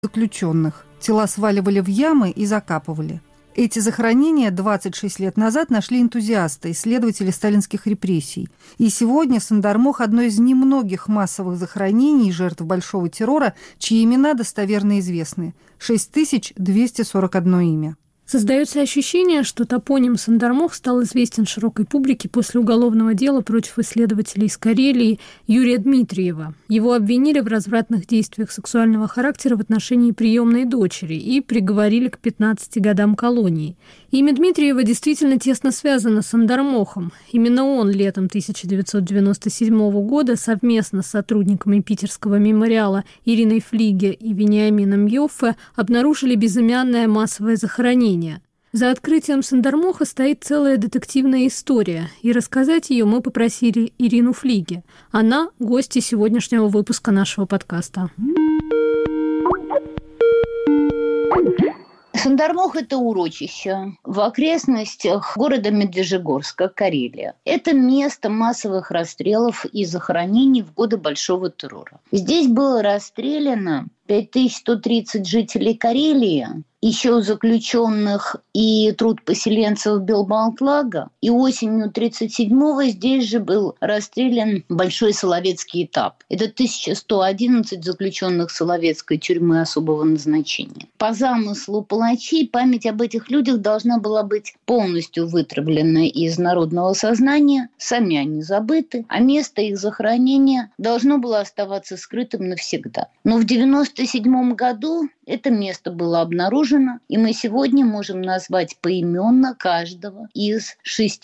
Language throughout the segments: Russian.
заключенных. Тела сваливали в ямы и закапывали. Эти захоронения 26 лет назад нашли энтузиасты, исследователи сталинских репрессий. И сегодня Сандармох – одно из немногих массовых захоронений жертв Большого террора, чьи имена достоверно известны – 6241 имя. Создается ощущение, что топоним Сандармох стал известен широкой публике после уголовного дела против исследователя из Карелии Юрия Дмитриева. Его обвинили в развратных действиях сексуального характера в отношении приемной дочери и приговорили к 15 годам колонии. Имя Дмитриева действительно тесно связано с Сандармохом. Именно он летом 1997 года совместно с сотрудниками питерского мемориала Ириной Флиге и Вениамином Йоффе обнаружили безымянное массовое захоронение. За открытием Сандармоха стоит целая детективная история, и рассказать ее мы попросили Ирину Флиге. Она – гостья сегодняшнего выпуска нашего подкаста. Сандармох – это урочище в окрестностях города Медвежьегорска, Карелия. Это место массовых расстрелов и захоронений в годы Большого террора. Здесь было расстреляно 5130 жителей Карелии, еще заключенных и труд поселенцев Белбалтлага. И осенью 1937-го здесь же был расстрелян Большой Соловецкий этап. Это 1111 заключенных Соловецкой тюрьмы особого назначения. По замыслу палачей память об этих людях должна была быть полностью вытравлена из народного сознания, сами они забыты, а место их захоронения должно было оставаться скрытым навсегда. Но в 1997 году это место было обнаружено, и мы сегодня можем назвать поименно каждого из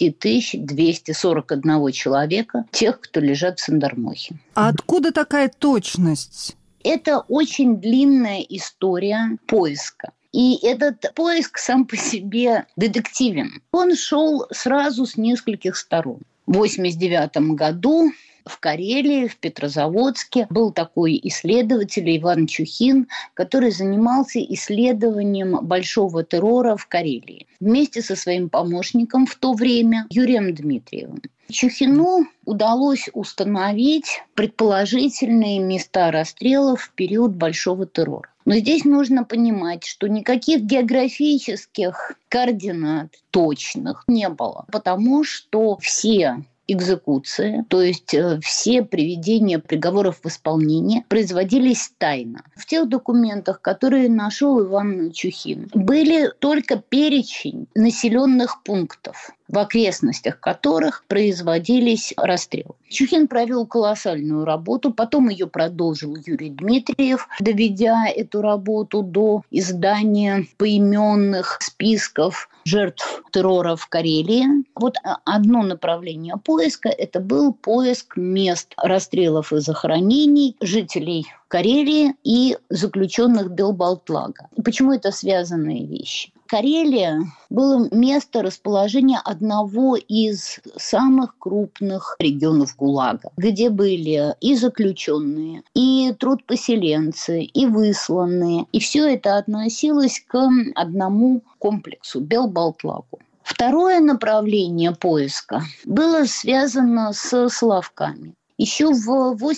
6241 человека, тех, кто лежат в Сандармохе. А откуда такая точность? Это очень длинная история поиска. И этот поиск сам по себе детективен. Он шел сразу с нескольких сторон. В 1989 году в Карелии, в Петрозаводске был такой исследователь Иван Чухин, который занимался исследованием большого террора в Карелии вместе со своим помощником в то время Юрием Дмитриевым. Чухину удалось установить предположительные места расстрелов в период Большого террора. Но здесь нужно понимать, что никаких географических координат точных не было, потому что все экзекуции, то есть все приведения приговоров в исполнение, производились тайно. В тех документах, которые нашел Иван Чухин, были только перечень населенных пунктов, в окрестностях которых производились расстрелы. Чухин провел колоссальную работу, потом ее продолжил Юрий Дмитриев, доведя эту работу до издания поименных списков жертв террора в Карелии. Вот одно направление поиска – это был поиск мест расстрелов и захоронений жителей Карелии и заключенных Белбалтлага. Почему это связанные вещи? Карелия было место расположения одного из самых крупных регионов ГУЛАГа, где были и заключенные, и трудпоселенцы, и высланные. И все это относилось к одному комплексу – Белбалтлагу. Второе направление поиска было связано с Соловками. Еще в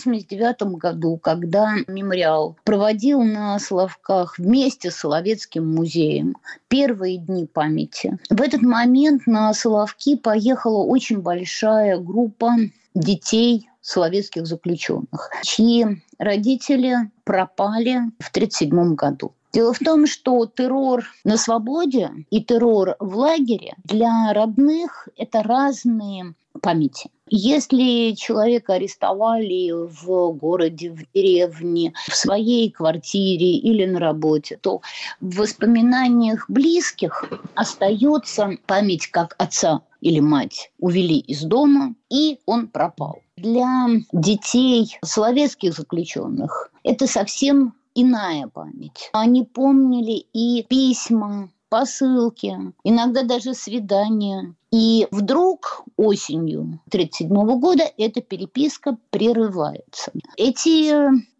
1989 году, когда мемориал проводил на Соловках вместе с Соловецким музеем первые дни памяти, в этот момент на Соловки поехала очень большая группа детей соловецких заключенных, чьи родители пропали в 1937 году. Дело в том, что террор на свободе и террор в лагере для родных – это разные памяти. Если человека арестовали в городе, в деревне, в своей квартире или на работе, то в воспоминаниях близких остается память, как отца или мать увели из дома, и он пропал. Для детей соловецких заключенных это совсем иная память. Они помнили и письма, посылки, иногда даже свидания. И вдруг осенью 1937 года эта переписка прерывается. Эти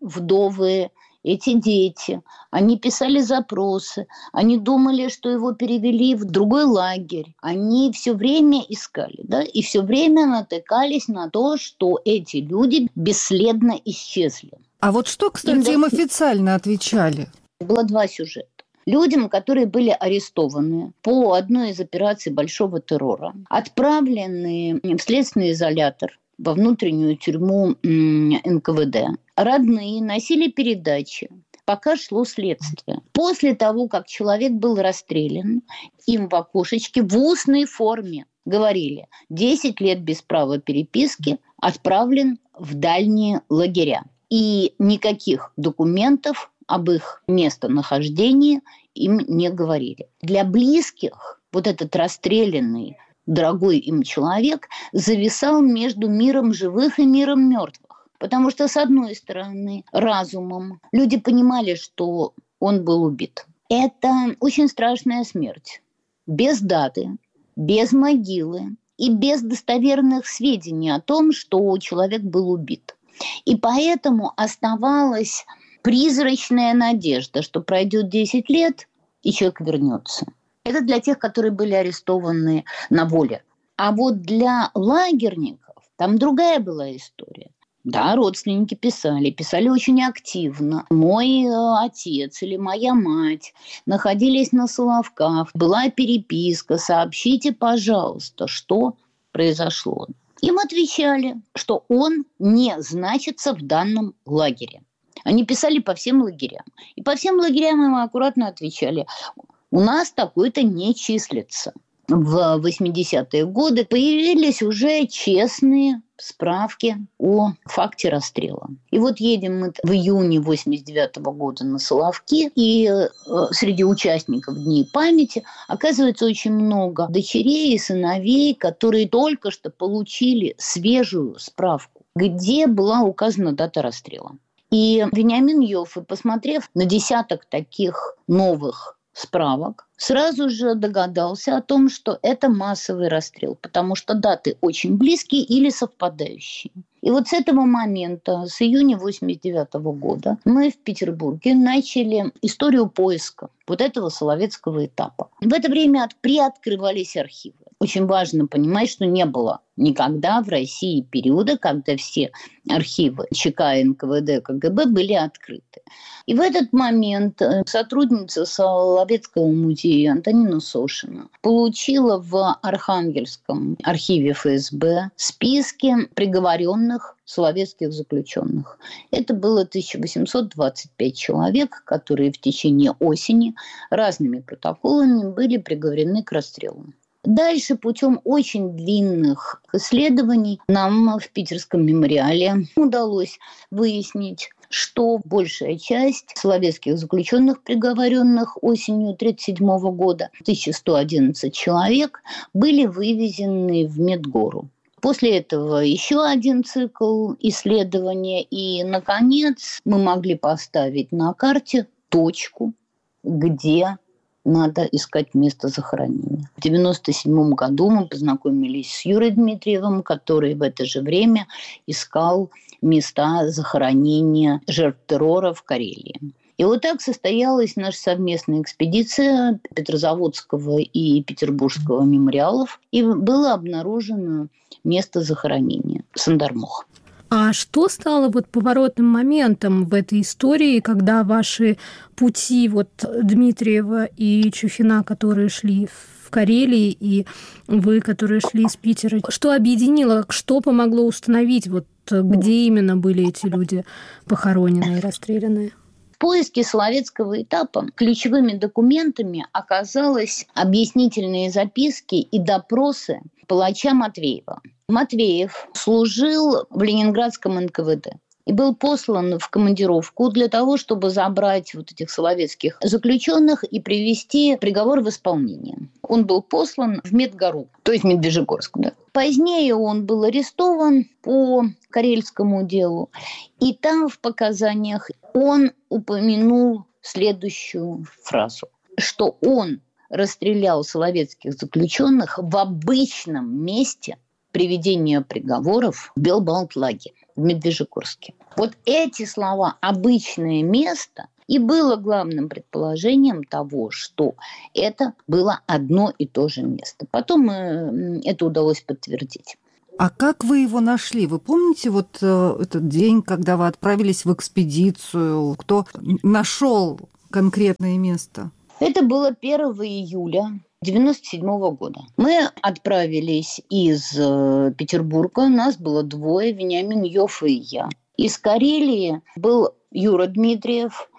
вдовы, эти дети, они писали запросы, они думали, что его перевели в другой лагерь. Они все время искали, да, и все время натыкались на то, что эти люди бесследно исчезли. А вот что, кстати, им официально отвечали? Было два сюжета. Людям, которые были арестованы по одной из операций большого террора, отправлены в следственный изолятор, во внутреннюю тюрьму НКВД. Родные носили передачи, пока шло следствие. После того, как человек был расстрелян, им в окошечке в устной форме говорили: 10 лет без права переписки, отправлен в дальние лагеря. И никаких документов об их местонахождении им не говорили. Для близких вот этот расстрелянный, дорогой им человек зависал между миром живых и миром мертвых. Потому что, с одной стороны, разумом люди понимали, что он был убит. Это очень страшная смерть. Без даты, без могилы и без достоверных сведений о том, что человек был убит. И поэтому оставалась призрачная надежда, что пройдет 10 лет, и человек вернется. Это для тех, которые были арестованы на воле. А вот для лагерников там другая была история. Да, родственники писали очень активно. Мой отец или моя мать находились на Соловках, была переписка, сообщите, пожалуйста, что произошло. Им отвечали, что он не значится в данном лагере. Они писали по всем лагерям. И по всем лагерям им аккуратно отвечали: у нас такой-то не числится. В 80-е годы появились уже честные справки о факте расстрела. И вот едем мы в июне 89-го года на Соловки, и среди участников Дней памяти оказывается очень много дочерей и сыновей, которые только что получили свежую справку, где была указана дата расстрела. И Вениамин Йоффе, посмотрев на десяток таких новых справок, сразу же догадался о том, что это массовый расстрел, потому что даты очень близкие или совпадающие. И вот с этого момента, с июня 1989 года, мы в Петербурге начали историю поиска вот этого соловецкого этапа. В это время приоткрывались архивы. Очень важно понимать, что не было никогда в России периода, когда все архивы ЧК, НКВД, КГБ были открыты. И в этот момент сотрудница Соловецкого музея Антонина Сошина получила в Архангельском архиве ФСБ списки приговоренных соловецких заключенных. Это было 1825 человек, которые в течение осени разными протоколами были приговорены к расстрелу. Дальше путем очень длинных исследований нам в Питерском мемориале удалось выяснить, что большая часть соловецких заключенных, приговоренных осенью 1937 года, 1111 человек, были вывезены в Медгору. После этого еще один цикл исследования, и, наконец, мы могли поставить на карте точку, где надо искать место захоронения. В 1997 году мы познакомились с Юрием Дмитриевым, который в это же время искал места захоронения жертв террора в Карелии. И вот так состоялась наша совместная экспедиция Петрозаводского и Петербургского мемориалов, и было обнаружено место захоронения – Сандармох. А что стало вот поворотным моментом в этой истории, когда ваши пути вот Дмитриева и Чухина, которые шли в Карелии, и вы, которые шли из Питера, что объединило, что помогло установить, вот где именно были эти люди похоронены и расстреляны? В поиске соловецкого этапа ключевыми документами оказалось объяснительные записки и допросы палача Матвеева. Матвеев служил в Ленинградском НКВД и был послан в командировку для того, чтобы забрать вот этих соловецких заключенных и привести приговор в исполнение. Он был послан в Медгору, то есть Медвежьегорск. Да. Позднее он был арестован по карельскому делу, и там в показаниях он упомянул следующую фразу, что он расстрелял соловецких заключенных в обычном месте приведения приговоров в Белбалт-лагере в Медвежьегорске. Вот эти слова «обычное место» и было главным предположением того, что это было одно и то же место. Потом это удалось подтвердить. А как вы его нашли? Вы помните вот этот день, когда вы отправились в экспедицию? Кто нашел конкретное место? Это было 1 июля 1997 года. Мы отправились из Петербурга. Нас было 2, Вениамин Йоффе и я. Из Карелии был Юра Дмитриев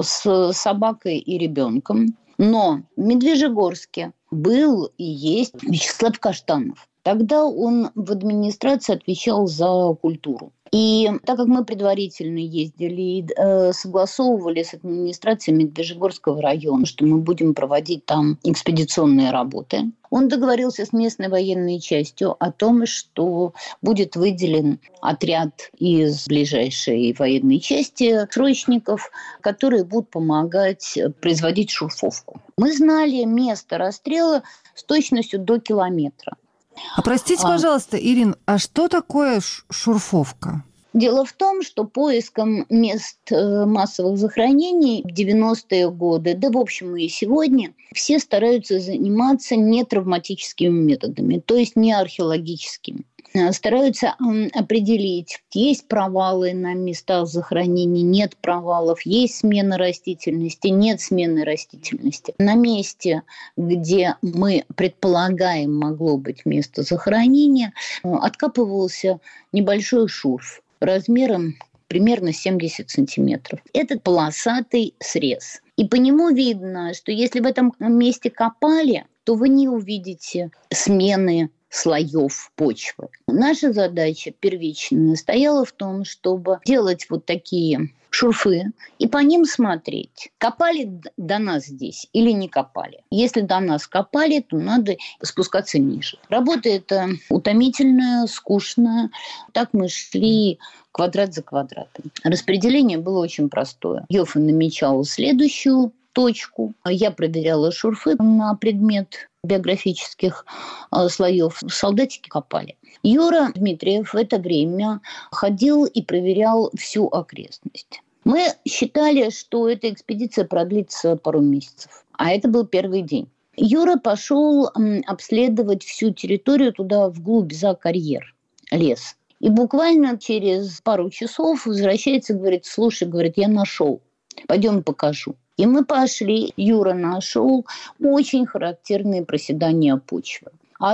с собакой и ребенком. Но в Медвежьегорске был и есть Вячеслав Каштанов. Тогда он в администрации отвечал за культуру. И так как мы предварительно ездили и согласовывали с администрацией Медвежьегорского района, что мы будем проводить там экспедиционные работы, он договорился с местной военной частью о том, что будет выделен отряд из ближайшей военной части срочников, которые будут помогать производить шурфовку. Мы знали место расстрела с точностью до километра. А простите, пожалуйста, Ирин, а что такое шурфовка? Дело в том, что поиском мест массовых захоронений в 90-е годы, да в общем и сегодня, все стараются заниматься не травматическими методами, то есть не археологическими. Стараются определить, есть провалы на местах захоронений, нет провалов, есть смена растительности, нет смены растительности. На месте, где мы предполагаем могло быть место захоронения, откапывался небольшой шурф размером примерно 70 сантиметров. Это полосатый срез. И по нему видно, что если в этом месте копали, то вы не увидите смены слоев почвы. Наша задача первичная стояла в том, чтобы делать вот такие шурфы и по ним смотреть, копали до нас здесь или не копали. Если до нас копали, то надо спускаться ниже. Работа эта утомительная, скучная. Так мы шли квадрат за квадратом. Распределение было очень простое. Йоффе намечал следующую точку. Я проверяла шурфы на предмет биографических слоев. Солдатики копали. Юра Дмитриев в это время ходил и проверял всю окрестность. Мы считали, что эта экспедиция продлится пару месяцев. А это был первый день. Юра пошел обследовать всю территорию туда вглубь, за карьер, лес. И буквально через пару часов возвращается и говорит: слушай, говорит, я нашел, пойдем покажу. И мы пошли, Юра нашел очень характерные проседания почвы.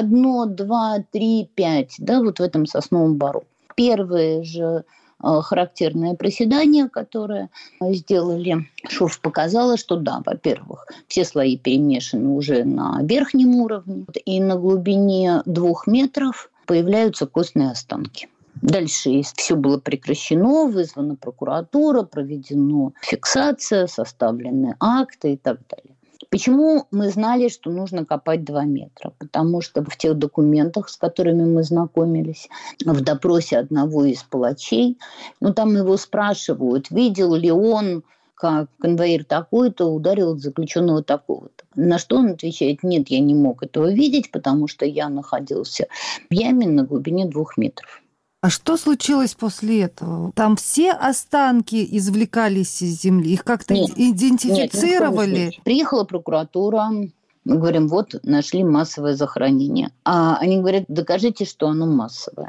1, 2, 3, 5, да, вот в этом сосновом бору. Первое же характерное проседание, которое сделали, шурф показало, что да, во-первых, все слои перемешаны уже на верхнем уровне, и на глубине 2 метров появляются костные останки. Дальше все было прекращено, вызвана прокуратура, проведена фиксация, составлены акты и так далее. Почему мы знали, что нужно копать 2 метра? Потому что в тех документах, с которыми мы знакомились, в допросе одного из палачей, там его спрашивают, видел ли он, как конвоир такой-то ударил заключенного такого-то. На что он отвечает: нет, я не мог этого видеть, потому что я находился в яме на глубине 2 метров. А что случилось после этого? Там все останки извлекались из земли? Их как-то идентифицировали? Нет, приехала прокуратура, мы говорим: вот, нашли массовое захоронение. А они говорят: докажите, что оно массовое.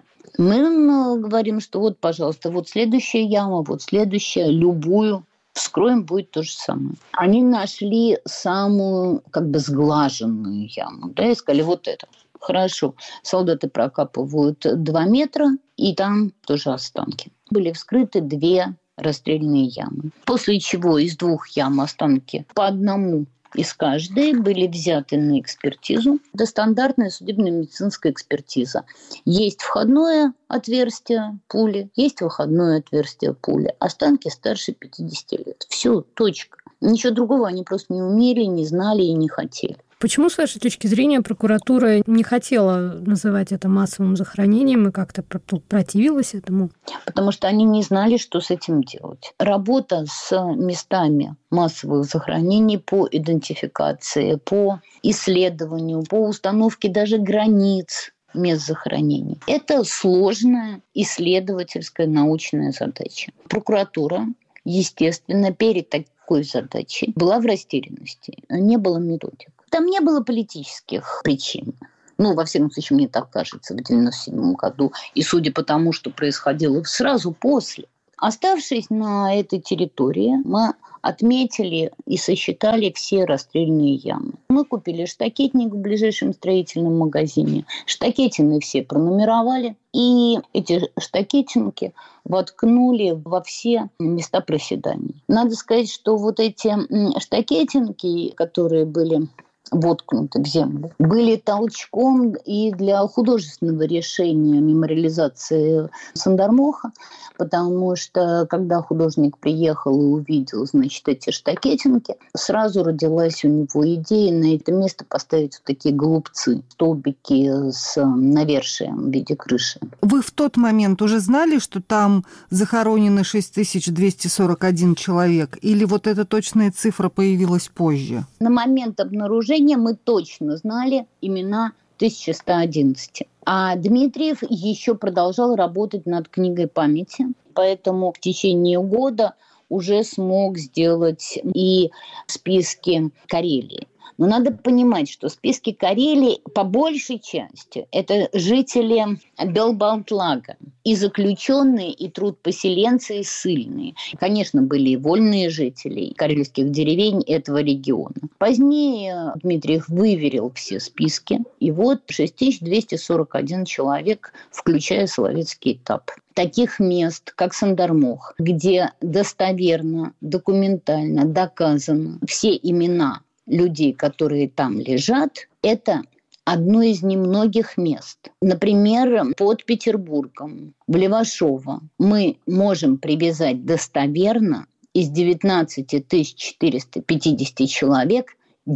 Мы говорим, что вот, пожалуйста, вот следующая яма, вот следующая, любую. Вскроем, будет то же самое. Они нашли самую сглаженную яму, да, и сказали: вот это. Хорошо, солдаты прокапывают 2 метра, и там тоже останки. Были вскрыты 2 расстрельные ямы. После чего из 2 ям останки по одному из каждой были взяты на экспертизу. Это стандартная судебно-медицинская экспертиза. Есть входное отверстие пули, есть выходное отверстие пули. Останки старше 50 лет. Все, точка. Ничего другого они просто не умели, не знали и не хотели. Почему, с вашей точки зрения, прокуратура не хотела называть это массовым захоронением и как-то противилась этому? Потому что они не знали, что с этим делать. Работа с местами массовых захоронений по идентификации, по исследованию, по установке даже границ мест захоронений. Это сложная исследовательская научная задача. Прокуратура, естественно, перед такой задачей была в растерянности. Не было методик. Там не было политических причин. Во всяком случае, мне так кажется, в 1997 году. И судя по тому, что происходило сразу после. Оставшись на этой территории, мы отметили и сосчитали все расстрельные ямы. Мы купили штакетник в ближайшем строительном магазине. Штакетины все пронумеровали. И эти штакетинки воткнули во все места проседаний. Надо сказать, что вот эти штакетинки, которые были воткнуты в землю, были толчком и для художественного решения мемориализации Сандармоха, потому что, когда художник приехал и увидел, значит, эти штакетинки, сразу родилась у него идея на это место поставить вот такие голубцы, столбики с навершием в виде крыши. Вы в тот момент уже знали, что там захоронены 6241 человек, или вот эта точная цифра появилась позже? На момент обнаружения мы точно знали имена 1111. А Дмитриев еще продолжал работать над книгой памяти, поэтому в течение года уже смог сделать и списки Карелии. Но надо понимать, что списки Карелии по большей части это жители Белбалтлага, и заключенные, и трудпоселенцы, и ссыльные. Конечно, были и вольные жители карельских деревень этого региона. Позднее Дмитриев выверил все списки, и вот 6241 человек, включая Соловецкий этап. Таких мест, как Сандармох, где достоверно, документально доказано все имена людей, которые там лежат, это одно из немногих мест. Например, под Петербургом, в Левашово, мы можем привязать достоверно из 19 450 человек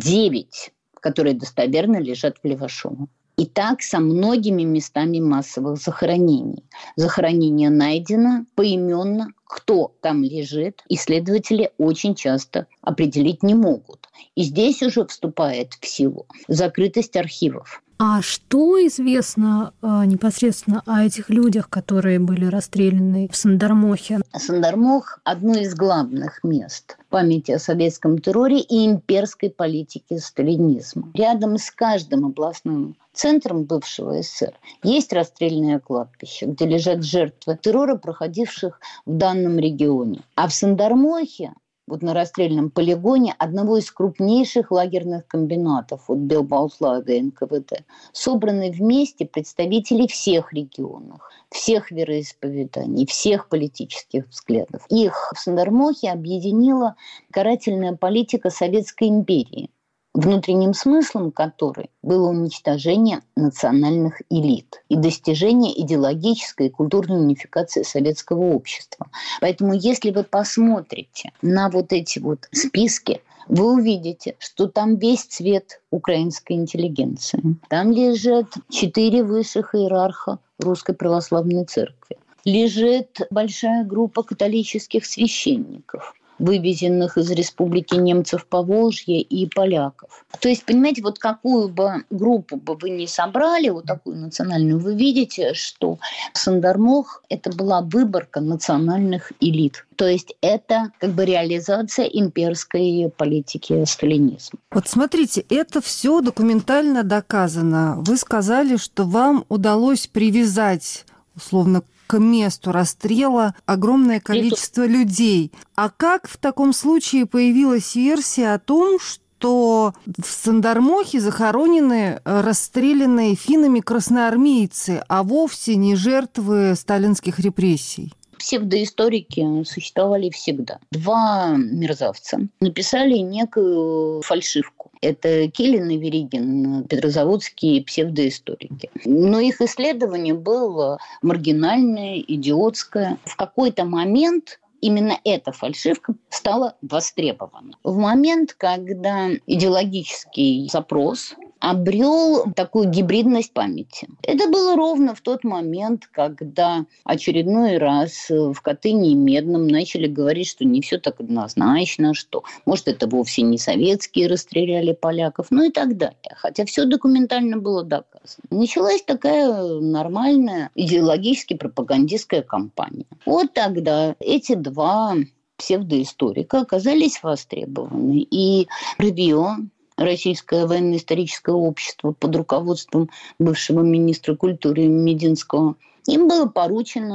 9, которые достоверно лежат в Левашово. И так со многими местами массовых захоронений. Захоронение найдено поименно, кто там лежит, исследователи очень часто определить не могут. И здесь уже вступает в силу закрытость архивов. А что известно непосредственно о этих людях, которые были расстреляны в Сандармохе? Сандармох – одно из главных мест памяти о советском терроре и имперской политике сталинизма. Рядом с каждым областным центром бывшего СССР есть расстрельное кладбище, где лежат жертвы террора, проходивших в данном регионе. А в Сандармохе, вот на расстрельном полигоне одного из крупнейших лагерных комбинатов от Белбалтлага и НКВД, собраны вместе представители всех регионов, всех вероисповеданий, всех политических взглядов. Их в Сандармохе объединила карательная политика Советской империи, внутренним смыслом которой было уничтожение национальных элит и достижение идеологической и культурной унификации советского общества. Поэтому если вы посмотрите на вот эти вот списки, вы увидите, что там весь цвет украинской интеллигенции. Там лежат 4 высших иерарха Русской Православной Церкви. Лежит большая группа католических священников, вывезенных из республики немцев Поволжья и поляков. То есть, понимаете, вот какую бы группу бы вы ни собрали, вот такую национальную, вы видите, что Сандармох – это была выборка национальных элит. То есть это как бы реализация имперской политики сталинизма. Вот смотрите, это все документально доказано. Вы сказали, что вам удалось привязать, условно, к месту расстрела огромное количество людей. А как в таком случае появилась версия о том, что в Сандармохе захоронены расстрелянные финнами красноармейцы, а вовсе не жертвы сталинских репрессий? Псевдоисторики существовали всегда. 2 мерзавца написали некую фальшивку. Это Келлин и Веригин, петрозаводские псевдоисторики. Но их исследование было маргинальное, идиотское. В какой-то момент именно эта фальшивка стала востребована. В момент, когда идеологический запрос обрел такую гибридность памяти. Это было ровно в тот момент, когда очередной раз в Катыни и Медном начали говорить, что не все так однозначно, что, может, это вовсе не советские расстреляли поляков, ну и так далее. Хотя все документально было доказано. Началась такая нормальная идеологически пропагандистская кампания. Вот тогда эти 2 псевдоисторика оказались востребованы. И РВИО, Российское военно-историческое общество под руководством бывшего министра культуры Мединского, им было поручено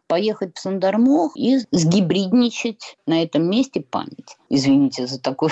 поехать в Сандармох и сгибридничать на этом месте память. Извините за такое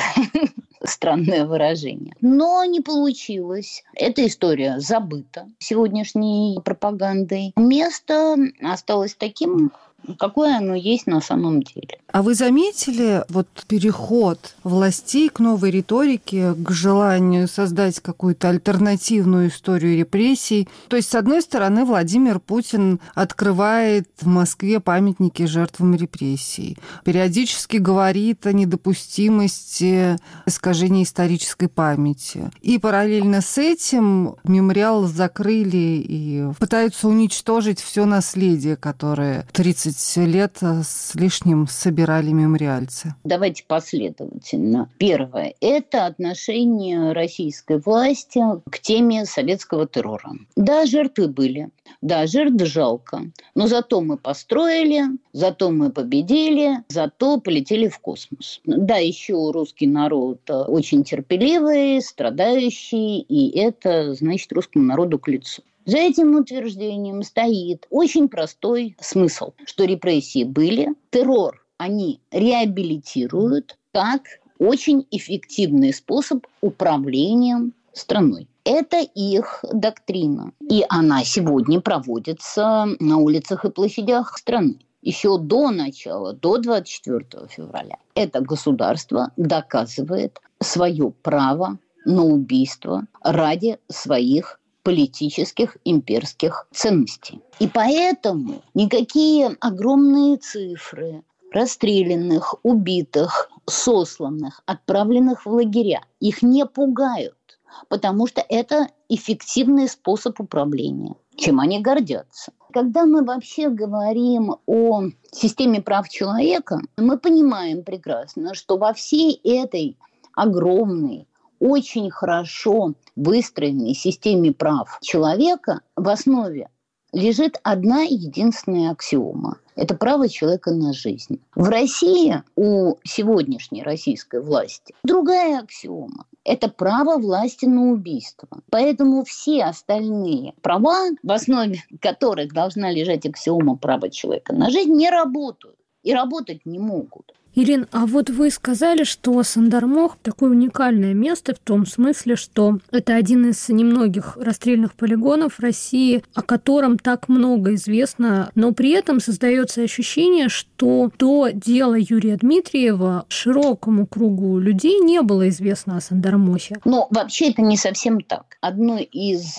странное выражение. Но не получилось. Эта история забыта сегодняшней пропагандой. Место осталось таким, какое оно есть на самом деле. А вы заметили переход властей к новой риторике, к желанию создать какую-то альтернативную историю репрессий? То есть, с одной стороны, Владимир Путин открывает в Москве памятники жертвам репрессий, периодически говорит о недопустимости искажения исторической памяти. И параллельно с этим мемориал закрыли и пытаются уничтожить все наследие, которое 30 лет с лишним собирали мемориальцы. Давайте последовательно. Первое – это отношение российской власти к теме советского террора. Да, жертвы были. Да, жертв жалко. Но зато мы построили, зато мы победили, зато полетели в космос. Да, еще русский народ очень терпеливый, страдающий, и это, значит, русскому народу к лицу. За этим утверждением стоит очень простой смысл, что репрессии были, террор они реабилитируют как очень эффективный способ управления страной. Это их доктрина. И она сегодня проводится на улицах и площадях страны. Еще до начала, до 24 февраля. Это государство доказывает свое право на убийство ради своих политических имперских ценностей. И поэтому никакие огромные цифры расстрелянных, убитых, сосланных, отправленных в лагеря их не пугают, потому что это эффективный способ управления, чем они гордятся. Когда мы вообще говорим о системе прав человека, мы понимаем прекрасно, что во всей этой огромной, очень хорошо выстроенной системе прав человека в основе лежит одна единственная аксиома. Это право человека на жизнь. В России у сегодняшней российской власти другая аксиома. Это право власти на убийство. Поэтому все остальные права, в основе которых должна лежать аксиома права человека на жизнь, не работают и работать не могут. Ирина, а вы сказали, что Сандармох – такое уникальное место в том смысле, что это один из немногих расстрельных полигонов в России, о котором так много известно, но при этом создается ощущение, что до дела Юрия Дмитриева широкому кругу людей не было известно о Сандармохе. Но вообще это не совсем так. Одной из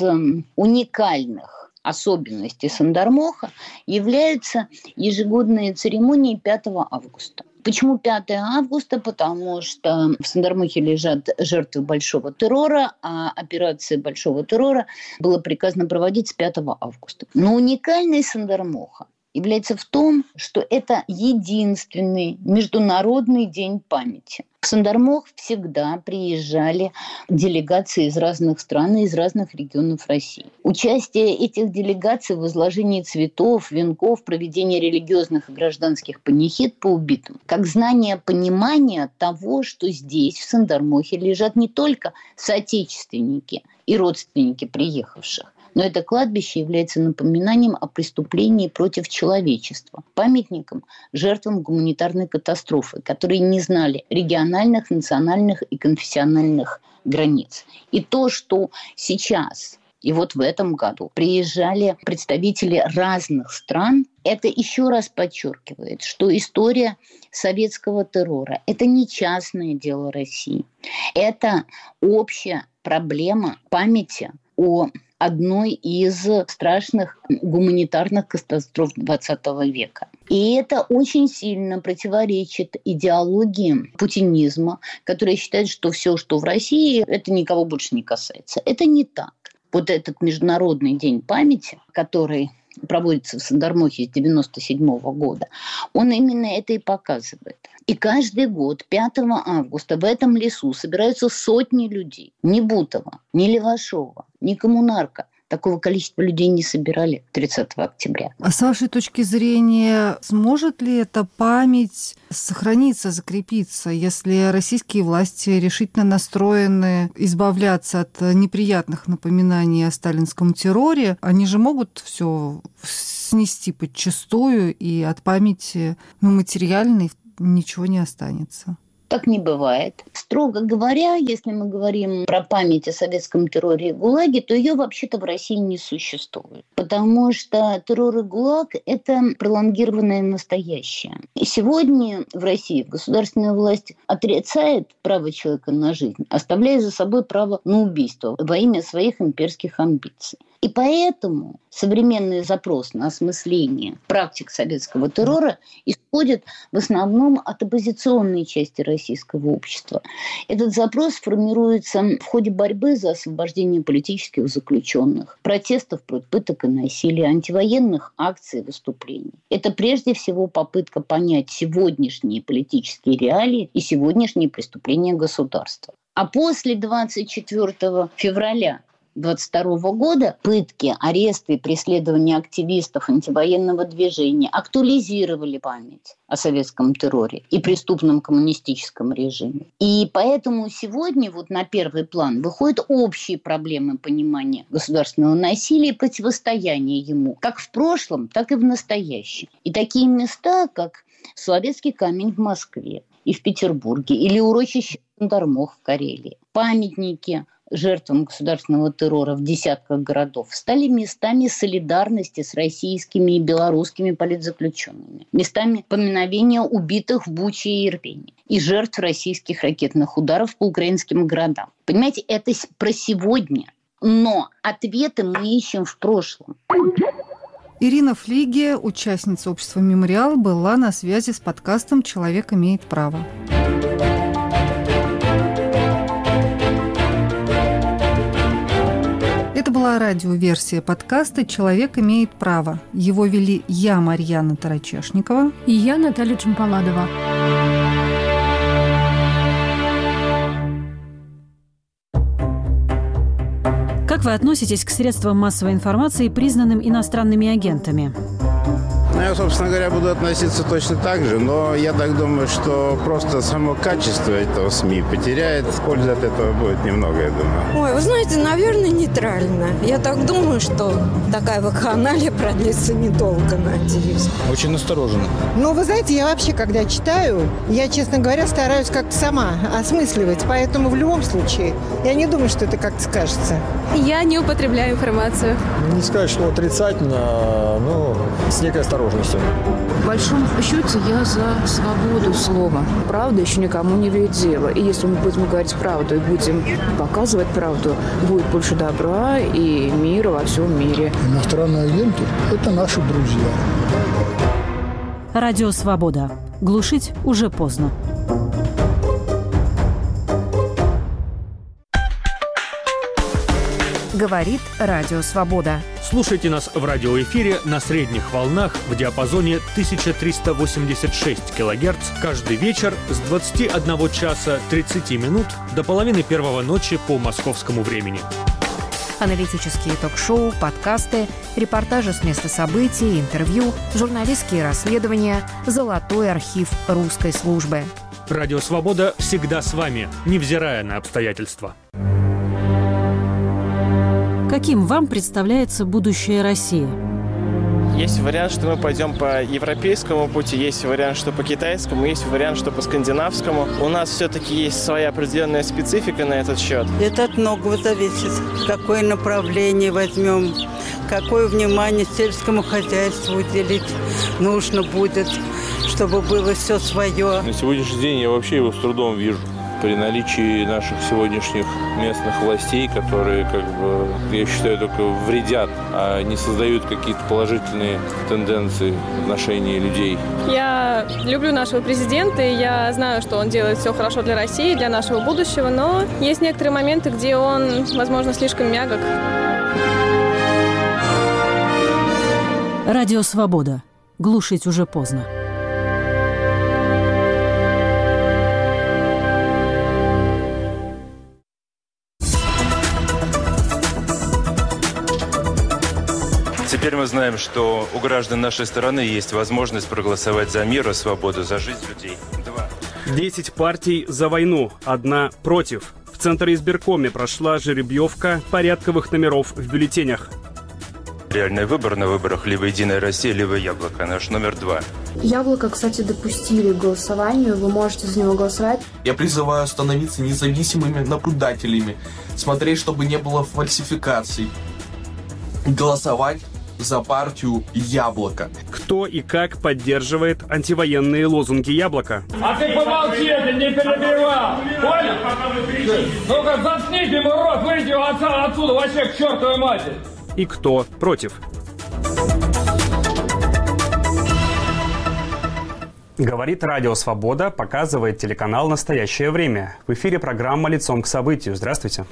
уникальных особенностей Сандармоха являются ежегодные церемонии 5 августа. Почему 5 августа? Потому что в Сандармохе лежат жертвы большого террора, а операция большого террора было приказано проводить с 5 августа. Но уникальность Сандармоха является в том, что это единственный международный день памяти. В Сандармох всегда приезжали делегации из разных стран и из разных регионов России. Участие этих делегаций в возложении цветов, венков, проведении религиозных и гражданских панихид по убитым, как знание, понимание того, что здесь, в Сандармохе, лежат не только соотечественники и родственники приехавших, но это кладбище является напоминанием о преступлении против человечества, памятником жертвам гуманитарной катастрофы, которые не знали региональных, национальных и конфессиональных границ. И то, что сейчас и в этом году приезжали представители разных стран, это еще раз подчеркивает, что история советского террора – это не частное дело России. Это общая проблема памяти о одной из страшных гуманитарных катастроф XX века. И это очень сильно противоречит идеологии путинизма, которая считает, что все, что в России, это никого больше не касается. Это не так. Этот Международный день памяти, который проводится в Сандармохе с 1997 года, он именно это и показывает. И каждый год, 5 августа, в этом лесу собираются сотни людей. Ни Бутова, ни Левашова, ни Коммунарка такого количества людей не собирали 30 октября. А с вашей точки зрения, сможет ли эта память сохраниться, закрепиться, если российские власти решительно настроены избавляться от неприятных напоминаний о сталинском терроре? Они же могут все снести подчистую, и от памяти материальной ничего не останется. Так не бывает. Строго говоря, если мы говорим про память о советском терроре и ГУЛАГе, то ее вообще-то в России не существует. Потому что террор и ГУЛАГ – это пролонгированное настоящее. И сегодня в России государственная власть отрицает право человека на жизнь, оставляя за собой право на убийство во имя своих имперских амбиций. И поэтому современный запрос на осмысление практик советского террора исходит в основном от оппозиционной части российского общества. Этот запрос формируется в ходе борьбы за освобождение политических заключенных, протестов против пыток и насилия, антивоенных акций и выступлений. Это прежде всего попытка понять сегодняшние политические реалии и сегодняшние преступления государства. А после 24 февраля 1922 года пытки, аресты и преследования активистов антивоенного движения актуализировали память о советском терроре и преступном коммунистическом режиме. И поэтому сегодня на первый план выходят общие проблемы понимания государственного насилия и противостояния ему, как в прошлом, так и в настоящем. И такие места, как Соловецкий камень в Москве и в Петербурге, или урочище Сандармох в Карелии, памятники жертвам государственного террора в десятках городов стали местами солидарности с российскими и белорусскими политзаключенными, местами поминовения убитых в Буче и Ирпене и жертв российских ракетных ударов по украинским городам. Понимаете, это про сегодня, но ответы мы ищем в прошлом. Ирина Флиге, участница общества «Мемориал», была на связи с подкастом «Человек имеет право». Это была радиоверсия подкаста «Человек имеет право». Его вели я, Марьяна Тарачешникова. И я, Наталья Чемпаладова. Как вы относитесь к средствам массовой информации, признанным иностранными агентами? Я, собственно говоря, буду относиться точно так же, но я так думаю, что просто само качество этого СМИ потеряет. Пользы от этого будет немного, я думаю. Ой, вы знаете, наверное, нейтрально. Я так думаю, что такая вакханалия продлится недолго, надеюсь. Очень настороженно. Ну, вы знаете, я вообще, когда читаю, я, честно говоря, стараюсь как-то сама осмысливать. Поэтому в любом случае, я не думаю, что это как-то скажется. Я не употребляю информацию. Не сказать, что отрицательно, но с некой осторожностью. В большом счете я за свободу слова. Правда еще никому не вредила. И если мы будем говорить правду и будем показывать правду, будет больше добра и мира во всем мире. Иностранные агенты – это наши друзья. Радио «Свобода». Глушить уже поздно. Говорит Радио Свобода. Слушайте нас в радиоэфире на средних волнах в диапазоне 1386 кГц каждый вечер с 21 часа 30 минут до половины первого ночи по московскому времени. Аналитические ток-шоу, подкасты, репортажи с места событий, интервью, журналистские расследования, золотой архив русской службы. Радио «Свобода» всегда с вами, невзирая на обстоятельства. Каким вам представляется будущее России? Есть вариант, что мы пойдем по европейскому пути, есть вариант, что по китайскому, есть вариант, что по скандинавскому. У нас все-таки есть своя определенная специфика на этот счет. Это от многого зависит. Какое направление возьмем, какое внимание сельскому хозяйству уделить нужно будет, чтобы было все свое. На сегодняшний день я вообще его с трудом вижу. При наличии наших сегодняшних местных властей, которые, я считаю, только вредят, а не создают какие-то положительные тенденции в отношении людей. Я люблю нашего президента, и я знаю, что он делает все хорошо для России, для нашего будущего, но есть некоторые моменты, где он, возможно, слишком мягок. Радио «Свобода». Глушить уже поздно. Теперь мы знаем, что у граждан нашей страны есть возможность проголосовать за мир и свободу, за жизнь людей. 10 партий за войну, 1 против. В Центре избиркоме прошла жеребьевка порядковых номеров в бюллетенях. Реальный выбор на выборах либо «Единая Россия», либо «Яблоко». Наш номер 2. Яблоко, кстати, допустили к голосованию. Вы можете за него голосовать. Я призываю становиться независимыми наблюдателями, смотреть, чтобы не было фальсификаций, голосовать за партию «Яблоко». Кто и как поддерживает антивоенные лозунги «Яблоко»? А ты помолчи, ты не перебивал! Понял? Ну-ка, заткните ему рот, выйди отсюда вообще к чертовой матери! И кто против? Говорит Радио Свобода, показывает телеканал «Настоящее время». В эфире программа «Лицом к событию». Здравствуйте.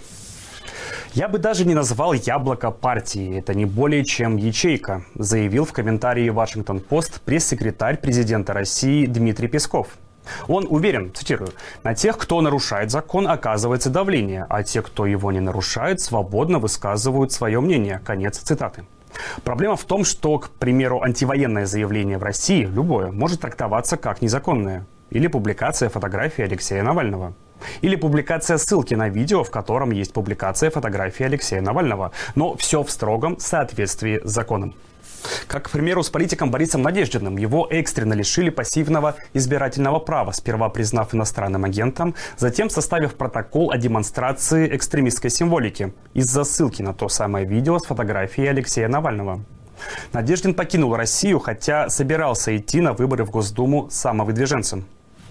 Я бы даже не назвал «Яблоко» партией. Это не более чем ячейка, заявил в комментарии «Вашингтон-Пост» пресс-секретарь президента России Дмитрий Песков. Он уверен, цитирую, «на тех, кто нарушает закон, оказывается давление, а те, кто его не нарушает, свободно высказывают свое мнение». Конец цитаты. Проблема в том, что, к примеру, антивоенное заявление в России, любое, может трактоваться как незаконное. Или публикация фотографии Алексея Навального. Или публикация ссылки на видео, в котором есть публикация фотографии Алексея Навального. Но все в строгом соответствии с законом. Как, к примеру, с политиком Борисом Надеждиным. Его экстренно лишили пассивного избирательного права, сперва признав иностранным агентом, затем составив протокол о демонстрации экстремистской символики из-за ссылки на то самое видео с фотографией Алексея Навального. Надеждин покинул Россию, хотя собирался идти на выборы в Госдуму самовыдвиженцем.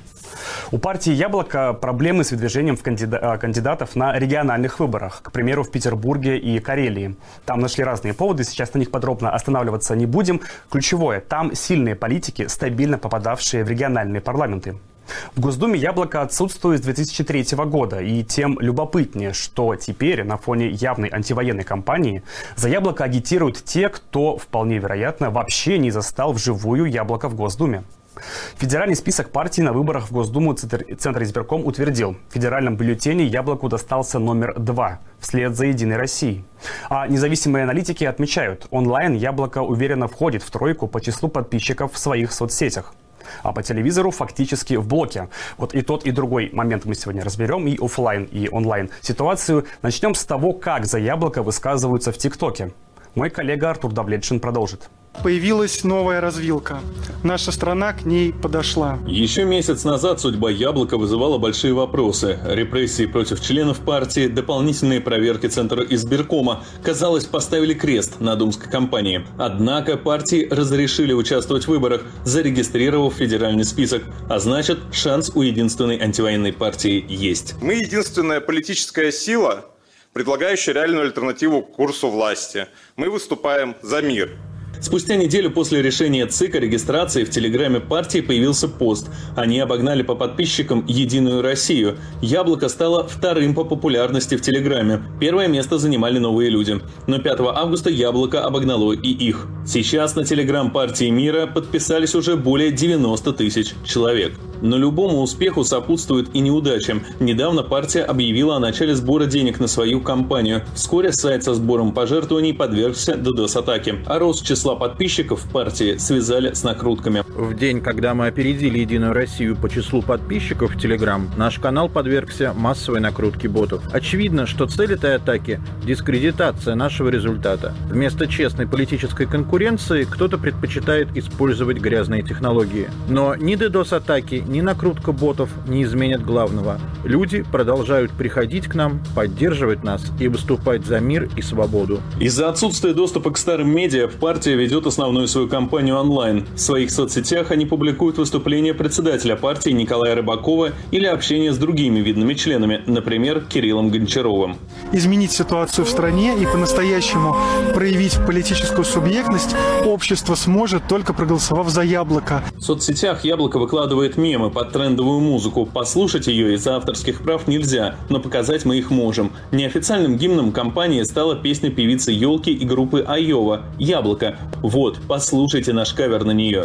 У партии «Яблоко» проблемы с выдвижением кандидатов на региональных выборах, к примеру, в Петербурге и Карелии. Там нашли разные поводы, сейчас на них подробно останавливаться не будем. Ключевое, там сильные политики, стабильно попадавшие в региональные парламенты. В Госдуме «Яблоко» отсутствует с 2003 года, и тем любопытнее, что теперь на фоне явной антивоенной кампании за «Яблоко» агитируют те, кто, вполне вероятно, вообще не застал вживую «Яблоко» в Госдуме. Федеральный список партий на выборах в Госдуму Центр избирком утвердил. В федеральном бюллетене «Яблоку» достался номер 2, вслед за «Единой Россией». А независимые аналитики отмечают, онлайн «Яблоко» уверенно входит в тройку по числу подписчиков в своих соцсетях. А по телевизору фактически в блоке. Вот и тот, и другой момент мы сегодня разберем, и офлайн, и онлайн ситуацию. Начнем с того, как за «Яблоко» высказываются в ТикТоке. Мой коллега Артур Давлетшин продолжит. Появилась новая развилка. Наша страна к ней подошла. Еще месяц назад судьба «Яблока» вызывала большие вопросы. Репрессии против членов партии, дополнительные проверки Центра избиркома, казалось, поставили крест на думской кампании. Однако партии разрешили участвовать в выборах, зарегистрировав федеральный список. А значит, шанс у единственной антивоенной партии есть. Мы единственная политическая сила, предлагающая реальную альтернативу курсу власти. Мы выступаем за мир. Спустя неделю после решения ЦИК о регистрации в телеграме партии появился пост. Они обогнали по подписчикам «Единую Россию». «Яблоко» стало вторым по популярности в телеграме. Первое место занимали новые люди. Но 5 августа «Яблоко» обогнало и их. Сейчас на телеграм партии мира подписались уже более 90 тысяч человек. Но любому успеху сопутствует и неудача. Недавно партия объявила о начале сбора денег на свою кампанию. Вскоре сайт со сбором пожертвований подвергся DDoS-атаке. А рост числа подписчиков партии связали с накрутками. В день, когда мы опередили «Единую Россию» по числу подписчиков в Telegram, наш канал подвергся массовой накрутке ботов. Очевидно, что цель этой атаки – дискредитация нашего результата. Вместо честной политической конкуренции кто-то предпочитает использовать грязные технологии. Но ни DDoS-атаки, ни накрутка ботов не изменят главного. Люди продолжают приходить к нам, поддерживать нас и выступать за мир и свободу. Из-за отсутствия доступа к старым медиа партия ведет основную свою кампанию онлайн. В своих соцсетях они публикуют выступления председателя партии Николая Рыбакова или общение с другими видными членами, например, Кириллом Гончаровым. Изменить ситуацию в стране и по-настоящему проявить политическую субъектность общество сможет, только проголосовав за «Яблоко». В соцсетях «Яблоко» выкладывает мемы под трендовую музыку. Послушать ее из-за авторских прав нельзя, но показать мы их можем. Неофициальным гимном кампании стала песня певицы «Елки» и группы Айова «Яблоко». Вот, послушайте наш кавер на нее.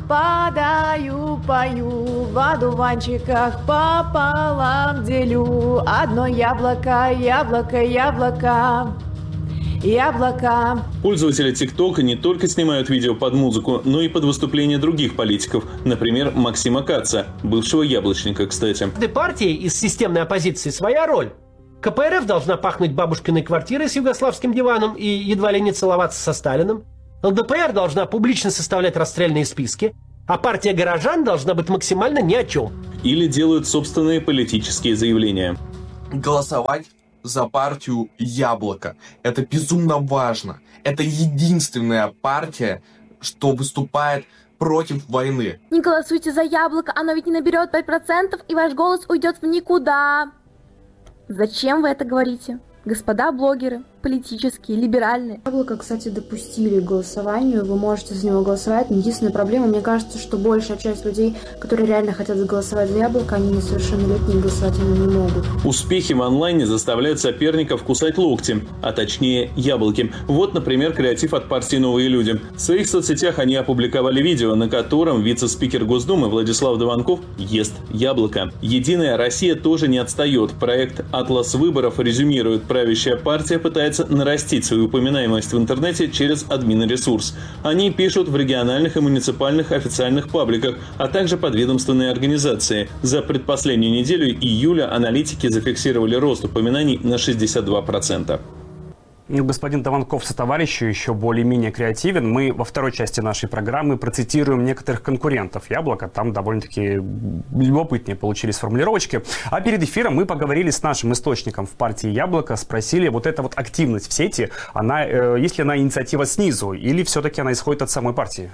Подаю, пою, в одуванчиках пополам делю. Одно яблоко, яблоко, яблоко. яблоко. Пользователи ТикТока не только снимают видео под музыку, но и под выступления других политиков. Например, Максима Каца, бывшего яблочника, кстати. В каждой партии из системной оппозиции своя роль. КПРФ должна пахнуть бабушкиной квартирой с югославским диваном и едва ли не целоваться со Сталиным. ЛДПР должна публично составлять расстрельные списки. А партия горожан должна быть максимально ни о чем. Или делают собственные политические заявления. Голосовать за партию «Яблоко». Это безумно важно. Это единственная партия, что выступает против войны. Не голосуйте за «Яблоко», оно ведь не наберет 5%, и ваш голос уйдет в никуда. Зачем вы это говорите? Господа блогеры, политические, либеральные. Яблоко, кстати, допустили к голосованию, вы можете за него голосовать. Но единственная проблема, мне кажется, что большая часть людей, которые реально хотят голосовать за Яблоко, они несовершеннолетние, голосовать они не могут. Успехи в онлайне заставляют соперников кусать локти, а точнее яблоки. Вот, например, креатив от партии «Новые люди». В своих соцсетях они опубликовали видео, на котором вице-спикер Госдумы Владислав Дованков ест яблоко. «Единая Россия» тоже не отстает. Проект «Атлас выборов» резюмирует: правящая партия пытается нарастить свою упоминаемость в интернете через админресурс. Они пишут в региональных и муниципальных официальных пабликах, а также подведомственные организации. За предпоследнюю неделю июля аналитики зафиксировали рост упоминаний на 62%. Господин Дованков со товарищем еще более-менее креативен. Мы во второй части нашей программы процитируем некоторых конкурентов «Яблока». Там довольно-таки любопытнее получились формулировочки. А перед эфиром мы поговорили с нашим источником в партии «Яблоко». Спросили, вот эта вот активность в сети, есть ли она инициатива снизу или все-таки она исходит от самой партии?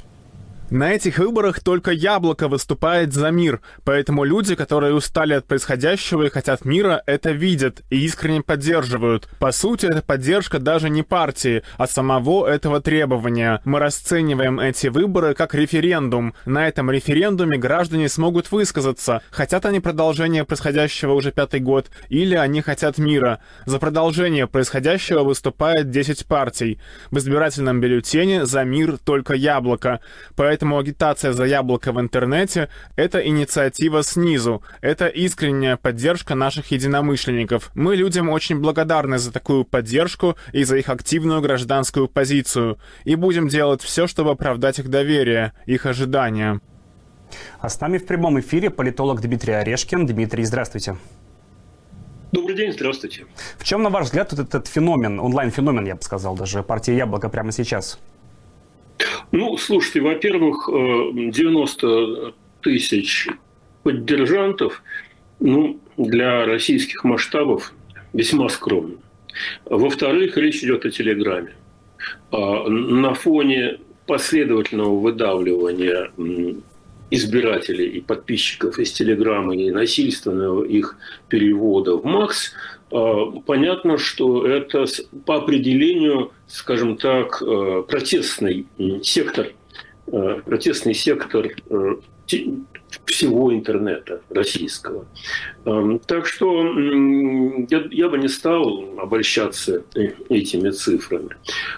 На этих выборах только «Яблоко» выступает за мир, поэтому люди, которые устали от происходящего и хотят мира, это видят и искренне поддерживают. По сути, эта поддержка даже не партии, а самого этого требования. Мы расцениваем эти выборы как референдум. На этом референдуме граждане смогут высказаться, хотят они продолжения происходящего уже 5-й год, или они хотят мира. За продолжение происходящего выступает 10 партий. В избирательном бюллетене за мир только «Яблоко». Поэтому агитация за «Яблоко» в интернете — это инициатива снизу, это искренняя поддержка наших единомышленников. Мы людям очень благодарны за такую поддержку и за их активную гражданскую позицию. И будем делать все, чтобы оправдать их доверие, их ожидания. А с нами в прямом эфире политолог Дмитрий Орешкин. Дмитрий, здравствуйте. Добрый день, здравствуйте. В чем, на ваш взгляд, вот этот феномен, онлайн-феномен, я бы сказал, даже партии «Яблоко» прямо сейчас? Ну, слушайте, во-первых, 90 тысяч поддержантов, для российских масштабов весьма скромно. Во-вторых, речь идет о Телеграме. На фоне последовательного выдавливания избирателей и подписчиков из Телеграма и насильственного их перевода в МАКС, понятно, что это по определению, скажем так, протестный сектор всего интернета российского. Так что я бы не стал обольщаться этими цифрами.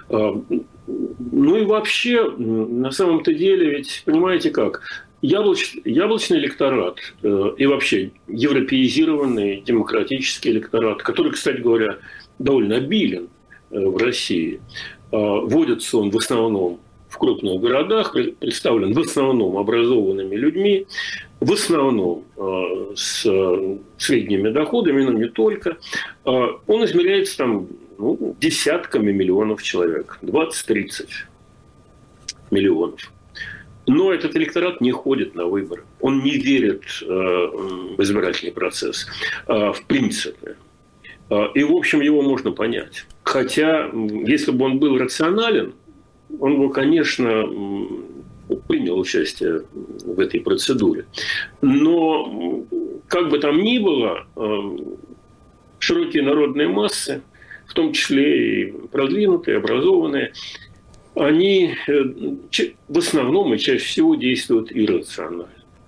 Ну и вообще, на самом-то деле, ведь понимаете как, яблочный электорат и вообще европеизированный демократический электорат, который, кстати говоря, довольно обилен в России, водится он в основном в крупных городах, представлен в основном образованными людьми, в основном с средними доходами, но не только. Он измеряется там десятками миллионов человек, 20-30 миллионов. Но этот электорат не ходит на выборы. Он не верит в избирательный процесс, в принципе. И, в общем, его можно понять. Хотя, если бы он был рационален, он бы, конечно, принял участие в этой процедуре. Но, как бы там ни было, широкие народные массы, в том числе и продвинутые, образованные, они в основном и чаще всего действуют иррационально.